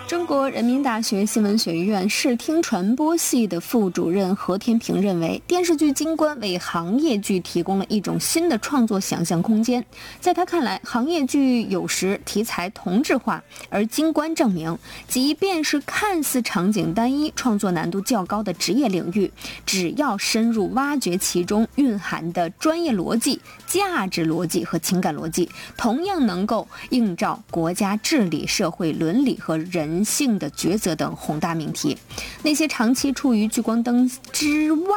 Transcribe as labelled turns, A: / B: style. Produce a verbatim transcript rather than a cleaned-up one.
A: 中国人民大学新闻学院视听传播系的副主任何天平认为，电视剧金冠为行业剧提供了一种新的创作想象空间。在他看来，行业剧有时题材同质化，而金冠证明，即便是看似场景单一、创作难度较高的职业领域，只要深入挖掘其中蕴含的专业逻辑、价值逻辑和情感逻辑，同样能够映照国家治理、社会伦理和人性的抉择等宏大命题。那些长期处于聚光灯之外